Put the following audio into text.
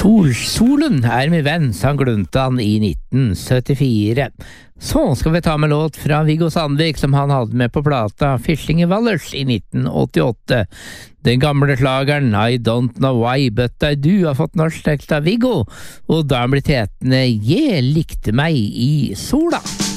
Solen med venn, sang Gluntan i 1974. Så skal vi ta med låt fra Viggo Sandvik som han hadde med på plata Fisling i Valdres i 1988. Den gamle slageren I Don't Know Why But I Do har fått norsk tekst av Viggo, og da blir hetende Jeg likte meg i sola.